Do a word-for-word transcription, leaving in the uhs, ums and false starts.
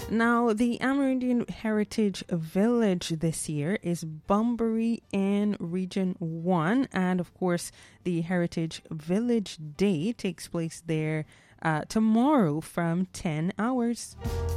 Now, the Amerindian Heritage Village this year is Bunbury in Region one. And of course, the Heritage Village Day takes place there uh, tomorrow from ten hours.